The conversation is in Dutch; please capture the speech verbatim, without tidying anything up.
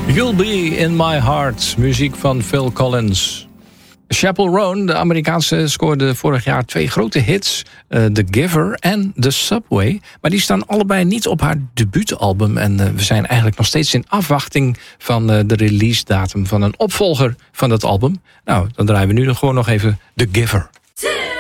You'll Be In My Heart, muziek van Phil Collins. Chappell Roan, de Amerikaanse, scoorde vorig jaar twee grote hits. Uh, The Giver en The Subway. Maar die staan allebei niet op haar debuutalbum. En uh, we zijn eigenlijk nog steeds in afwachting van uh, de release datum van een opvolger van dat album. Nou, dan draaien we nu gewoon nog even The Giver.